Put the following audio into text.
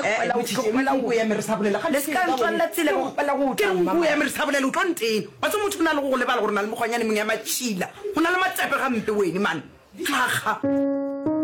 go ya meresabolela ga le ska ntswalla tsile go pela go ke go ya meresabolela o tlonteng ba tse motho na le go lebala gore na le mogwanyane meng ya matšhila go na le matsepe gampe wene man tlaga